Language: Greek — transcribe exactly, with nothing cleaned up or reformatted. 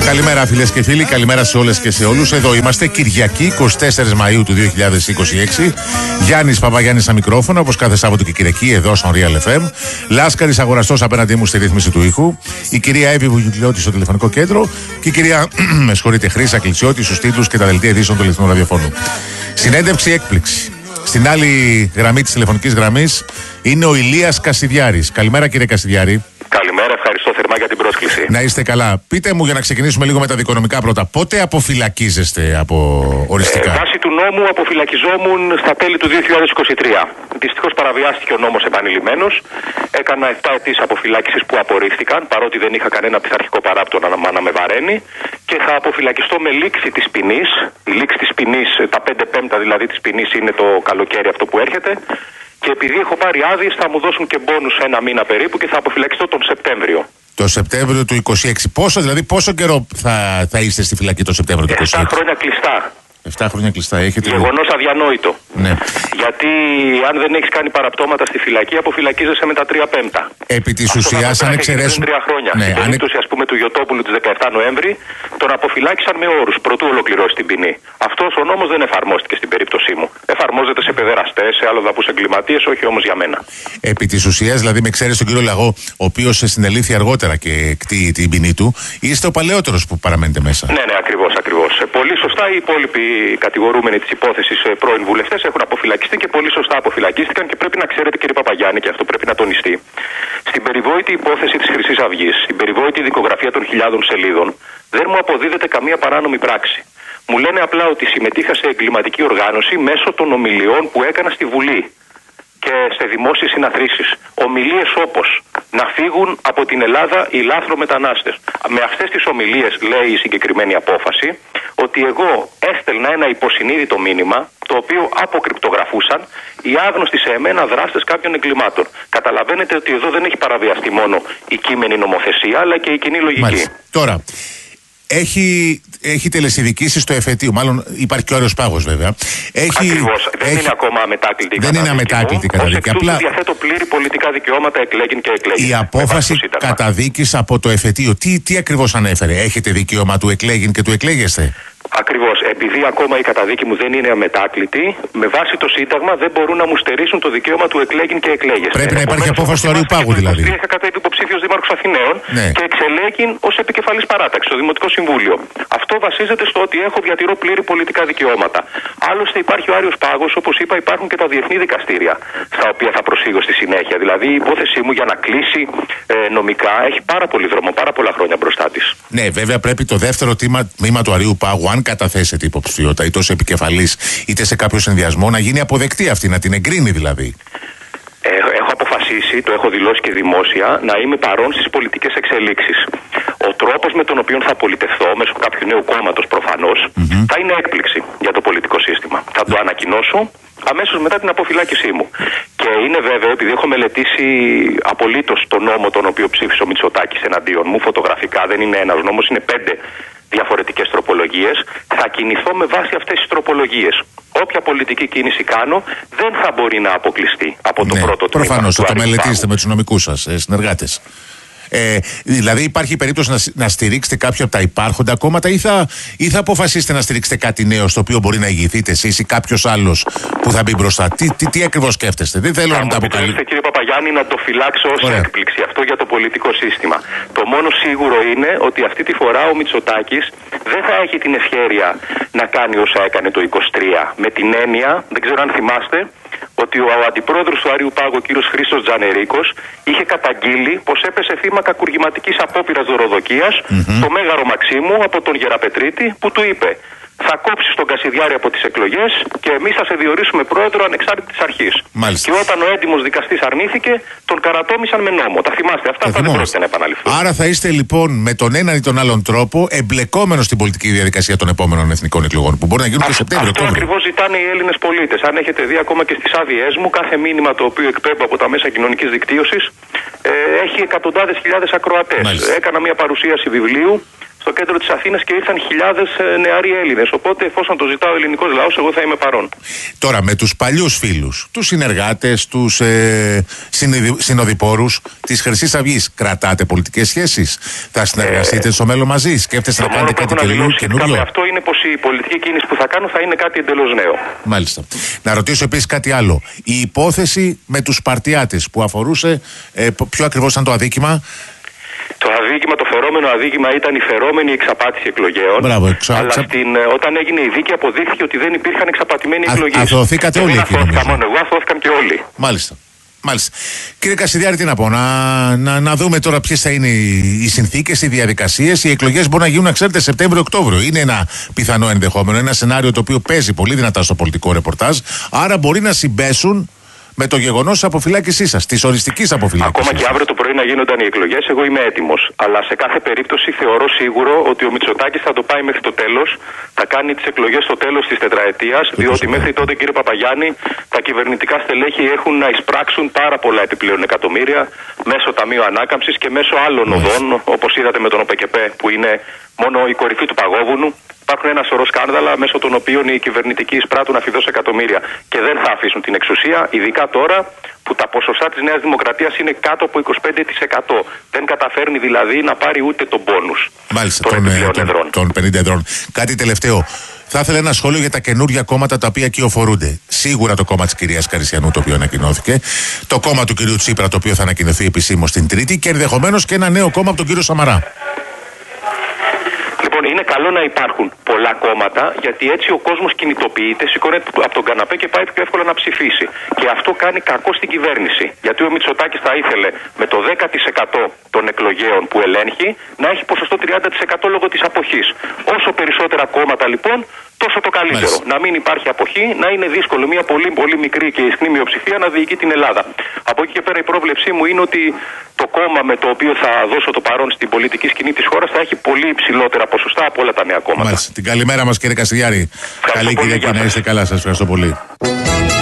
Καλημέρα φίλες και φίλοι, καλημέρα σε όλες και σε όλους. Εδώ είμαστε, Κυριακή εικοστή τέταρτη Μαΐου του δύο χιλιάδες είκοσι έξι. Γιάννης Παπαγιάννης στα μικρόφωνα, όπως κάθε Σάββατο και Κυριακή εδώ στον Real εφ εμ. Λάσκαρης αγοραστός απέναντί μου στη ρύθμιση του ήχου. Η κυρία Εύη Βουγιουκλιώτη στο τηλεφωνικό κέντρο. Και η κυρία, με συγχωρείτε, Χρύσα Κλητσιώτη στους τίτλους και τα δελτία ειδήσεων του Ελληνικού Ραδιοφώνου. Συνέντευξη έκπληξη. Στην άλλη γραμμή της τηλεφωνικής γραμμής είναι ο Ηλίας Κασιδιάρης. Καλημέρα κύριε Κασιδιάρη. Καλημέρα, ευχαριστώ θερμά για την πρόσκληση. Να είστε καλά. Πείτε μου, για να ξεκινήσουμε λίγο με τα δικονομικά πρώτα, πότε αποφυλακίζεστε από οριστικά? Ε, βάσει του νόμου αποφυλακιζόμουν στα τέλη του δύο χιλιάδες είκοσι τρία. Δυστυχώς παραβιάστηκε ο νόμος επανειλημμένος. Έκανα επτά αιτήσεις αποφυλάκησης που απορρίφθηκαν, παρότι δεν είχα κανένα πειθαρχικό παράπτωμα να, να με βαραίνει. Και θα αποφυλακιστώ με λήξη της ποινής. Η λήξη της ποινής, τα πέντε πέμπτα δηλαδή της ποινής, είναι το καλοκαίρι αυτό που έρχεται. Και επειδή έχω πάρει άδειες, θα μου δώσουν και μπόνους ένα μήνα περίπου και θα αποφυλακιστώ τον Σεπτέμβριο. Το Σεπτέμβριο του είκοσι έξι. Πόσο, δηλαδή, πόσο καιρό θα, θα είστε στη φυλακή το Σεπτέμβριο του είκοσι έξι? Εφτά χρόνια κλειστά. Εφτά χρόνια κλειστά. Έχετε... Γεγονός αδιανόητο. Ναι. Γιατί αν δεν έχεις κάνει παραπτώματα στη φυλακή, αποφυλακίζεσαι με τα τρία πέμπτα. Επί της ουσίας, αν εξαιρέσουμε. Τρία χρόνια. Ναι, Στην αν... περίπτωση, ας πούμε, του Γιωτόπουλου της δεκαεφτά Νοέμβρη, τον αποφυλάκησαν με όρους προτού ολοκληρώσει την ποινή. Αυτός ο νόμος δεν εφαρμόστηκε στην περίπτωσή μου. Εφαρμόζεται σε παιδεραστές, σε αλλοδαπούς εγκληματίες, όχι όμως για μένα. Επί της ουσίας, δηλαδή, με εξαίρεση τον κύριο Λαγό, ο οποίος συνελήφθη αργότερα και κτεί την ποινή του, είστε ο παλαιότερος που παραμένετε μέσα. Ναι, ναι, ακριβώς, ακριβώς. Πολύ σωστά οι υπόλοιποι κατηγορούμενοι της υπόθεσης πρώην βουλευτές έχουν αποφυλακιστεί και πολύ σωστά αποφυλακίστηκαν και πρέπει να ξέρετε, κύριε Παπαγιάννη, και αυτό πρέπει να τονιστεί. Στην περιβόητη υπόθεση της Χρυσής Αυγής, στην περιβόητη δικογραφία των χιλιάδων σελίδων, δεν μου αποδίδεται καμία παράνομη πράξη. Μου λένε απλά ότι συμμετείχα σε εγκληματική οργάνωση μέσω των ομιλιών που έκανα στη Βουλή και σε δημόσιες συναθρήσεις. Ομιλίες όπως να φύγουν από την Ελλάδα οι λάθρομετανάστες. Με αυτές τις ομιλίες λέει η συγκεκριμένη απόφαση ότι εγώ έστελνα ένα υποσυνείδητο μήνυμα το οποίο αποκρυπτογραφούσαν οι άγνωστοι σε εμένα δράστες κάποιων εγκλημάτων. Καταλαβαίνετε ότι εδώ δεν έχει παραβιαστεί μόνο η κείμενη νομοθεσία αλλά και η κοινή λογική. Μάλιστα. Τώρα, έχει, έχει τελεσιδικήσει στο εφετείο, μάλλον υπάρχει και ο Άριος Πάγος βέβαια. Έχει, Ακριβώς. Δεν έχει, είναι ακόμα αμετάκλητη η δεν είναι αμετάκλητη η καταδίκη. Απλά διαθέτω πλήρη πολιτικά δικαιώματα, εκλέγην και εκλέγην. Η απόφαση καταδίκης από το εφετείο, τι, τι ακριβώς ανέφερε? Έχετε δικαίωμα του εκλέγην και του εκλέγεστε? Ακριβώς. Επειδή ακόμα η καταδίκη μου δεν είναι αμετάκλητη, με βάση το Σύνταγμα δεν μπορούν να μου στερήσουν το δικαίωμα του εκλέγην και εκλέγεστε. Πρέπει να υπάρχει απόφαση του Αρείου Πάγου δηλαδή. Είχα κατέβει υποψήφιος δήμαρχος Αθηναίων ναι. και εξελέγην ως επικεφαλής παράταξη στο Δημοτικό Συμβούλιο. Αυτό βασίζεται στο ότι έχω διατηρώ πλήρη πολιτικά δικαιώματα. Άλλωστε υπάρχει ο Άριος Πάγος, όπως είπα, υπάρχουν και τα διεθνή δικαστήρια στα οποία θα προσφύγω στη συνέχεια. Δηλαδή η υπόθεσή μου για να κλείσει ε, νομικά έχει πάρα πολύ δρόμο, πάρα πολλά χρόνια μπροστά της. Ναι, βέβαια πρέπει το δεύτερο τμήμα του Αρείου Πάγου, αν καταθέσετε υποψηφιότητα είτε ως επικεφαλής είτε σε κάποιο συνδυασμό, να γίνει αποδεκτή αυτή, να την εγκρίνει δηλαδή. Ε, έχω αποφασίσει, το έχω δηλώσει και δημόσια, να είμαι παρόν στις πολιτικές εξελίξεις. Ο τρόπος με τον οποίο θα πολιτευθώ, μέσω κάποιου νέου κόμματος προφανώς, mm-hmm. θα είναι έκπληξη για το πολιτικό σύστημα. Θα το ανακοινώσω αμέσως μετά την αποφυλάκησή μου. Και είναι βέβαιο, επειδή έχω μελετήσει απολύτως τον νόμο τον οποίο ψήφισε ο Μητσοτάκης εναντίον μου, φωτογραφικά, δεν είναι ένας νόμος, είναι πέντε διαφορετικές τροπολογίες, θα κινηθώ με βάση αυτές τις τροπολογίες. Όποια πολιτική κίνηση κάνω δεν θα μπορεί να αποκλειστεί από το ναι, πρώτο τμήμα. Προφανώς, θα το μελετήσετε με τους νομικούς σας ε, συνεργάτες. Ε, δηλαδή υπάρχει περίπτωση να, να στηρίξετε κάποιο από τα υπάρχοντα κόμματα ή θα, ή θα αποφασίσετε να στηρίξετε κάτι νέο στο οποίο μπορεί να ηγηθείτε εσείς ή κάποιος άλλος που θα μπει μπροστά? Τι, τι, τι ακριβώς σκέφτεστε? Δεν θέλω θα να τα αποκαλύψετε, κύριε Παπαγιάννη, να το φυλάξω ως Ωραία. έκπληξη αυτό για το πολιτικό σύστημα. Το μόνο σίγουρο είναι ότι αυτή τη φορά ο Μητσοτάκης δεν θα έχει την ευχέρεια να κάνει όσα έκανε το είκοσι τρία. Με την έννοια, δεν ξέρω αν θυμάστε, ότι ο αντιπρόεδρος του Αρείου Πάγου, ο κύριος Χρήστος Τζανερίκος, είχε καταγγείλει πως έπεσε θύμα κακουργηματικής απόπειρας δωροδοκίας mm-hmm. το Μέγαρο Μαξίμου από τον Γεραπετρίτη, που του είπε: θα κόψεις τον Κασιδιάρη από τις εκλογές και εμείς θα σε διορίσουμε πρόεδρο ανεξάρτητης αρχής. Μάλιστα. Και όταν ο έντιμος δικαστής αρνήθηκε, τον καρατόμησαν με νόμο. Τα θυμάστε αυτά, αυτά δεν πρόκειται να επαναληφθούν. Άρα θα είστε λοιπόν με τον έναν ή τον άλλον τρόπο εμπλεκόμενος στην πολιτική διαδικασία των επόμενων εθνικών εκλογών που μπορεί να γίνουν Α, και Σεπτέμβριο. Αυτό ακριβώς ζητάνε οι Έλληνες πολίτες. Αν έχετε δει ακόμα και στις άδειές μου, κάθε μήνυμα το οποίο εκπέμπω από τα μέσα κοινωνικής δικτύωσης ε, έχει εκατοντάδες χιλιάδες ακροατές. Έκανα μια παρουσίαση βιβλίου στο κέντρο της Αθήνας και ήρθαν χιλιάδες νεαροί Έλληνες. Οπότε, εφόσον το ζητά ο ελληνικός λαός, εγώ θα είμαι παρόν. Τώρα, με τους παλιούς φίλους, τους συνεργάτες, τους ε, συνοδοιπόρους της Χρυσής Αυγής, κρατάτε πολιτικές σχέσεις? Θα συνεργαστείτε ε, στο μέλλον μαζί? Σκέφτεστε να κάνετε κάτι καινούριο? Αυτό είναι πως η πολιτική κίνηση που θα κάνω θα είναι κάτι εντελώς νέο. Μάλιστα. Να ρωτήσω επίσης κάτι άλλο. Η υπόθεση με τους Σπαρτιάτες που αφορούσε, ε, ποιο ακριβώς ήταν το αδίκημα? Το αδίκημα, το φερόμενο αδίκημα ήταν η φερόμενη εξαπάτηση εκλογέων. Μπράβο, εξα... Αλλά στην, όταν έγινε η δίκη αποδείχθηκε ότι δεν υπήρχαν εξαπατημένοι εκλογές. Αθωωθήκατε όλοι εκεί? Δεν αθώθηκα μόνο εγώ, αθώθηκαν και όλοι. Μάλιστα. Μάλιστα. Κύριε Κασιδιάρη, τι να πω, να, να, να δούμε τώρα ποιες θα είναι οι, οι συνθήκες, οι διαδικασίες. Οι εκλογές μπορούν να γίνουν, να ξέρετε, Σεπτέμβριο-Οκτώβριο. Είναι ένα πιθανό ενδεχόμενο, ένα σενάριο το οποίο παίζει πολύ δυνατά στο πολιτικό ρεπορτάζ. Άρα μπορεί να συμπέσουν με το γεγονός της αποφυλάκησής σας, της οριστικής αποφυλάκησης. Ακόμα και αύριο το πρωί να γίνονταν οι εκλογές, εγώ είμαι έτοιμος. Αλλά σε κάθε περίπτωση θεωρώ σίγουρο ότι ο Μητσοτάκης θα το πάει μέχρι το τέλος. Θα κάνει τις εκλογές στο τέλος της τετραετίας. Διότι μέχρι τότε, κύριε Παπαγιάννη, τα κυβερνητικά στελέχη έχουν να εισπράξουν πάρα πολλά επιπλέον εκατομμύρια μέσω Ταμείου Ανάκαμψης και μέσω άλλων οδών, όπως είδατε με τον ΟΠΕΚΕΠΕ, που είναι μόνο η κορυφή του παγόβουνου. Υπάρχουν ένα σωρό σκάνδαλα μέσω των οποίων οι κυβερνητικοί εισπράττουν αφιδώς εκατομμύρια και δεν θα αφήσουν την εξουσία, ειδικά τώρα που τα ποσοστά της Νέας Δημοκρατίας είναι κάτω από είκοσι πέντε τοις εκατό. Δεν καταφέρνει δηλαδή να πάρει ούτε τον πόνους. Μάλιστα, των, των, των, των πενήντα εδρών. Κάτι τελευταίο. Θα ήθελα ένα σχόλιο για τα καινούργια κόμματα τα οποία κυοφορούνται. Σίγουρα το κόμμα της κυρίας Καρισιανού, το οποίο ανακοινώθηκε. Το κόμμα του κυρίου Τσίπρα, το οποίο θα ανακοινωθεί επισήμως την Τρίτη. Και ενδεχομένως και ένα νέο κόμμα από τον κύριο Σαμαρά. Είναι καλό να υπάρχουν πολλά κόμματα, γιατί έτσι ο κόσμος κινητοποιείται, σηκώνεται από τον καναπέ και πάει πιο εύκολα να ψηφίσει. Και αυτό κάνει κακό στην κυβέρνηση. Γιατί ο Μητσοτάκης θα ήθελε με το δέκα τοις εκατό των εκλογέων που ελέγχει να έχει ποσοστό τριάντα τοις εκατό λόγω της αποχής. Όσο περισσότερα κόμματα λοιπόν, τόσο το καλύτερο. Μάλιστα. Να μην υπάρχει αποχή, να είναι δύσκολο μια πολύ πολύ μικρή και ισχνή μειοψηφία να διοικεί την Ελλάδα. Από εκεί και πέρα η πρόβλεψή μου είναι ότι το κόμμα με το οποίο θα δώσω το παρόν στην πολιτική σκηνή της χώρας θα έχει πολύ υψηλότερα ποσοστά από όλα τα νέα κόμματα. Μάλιστα. Την καλημέρα μας, κύριε Κασιδιάρη. Καλή Κυριακή, να είστε καλά. Σας ευχαριστώ πολύ.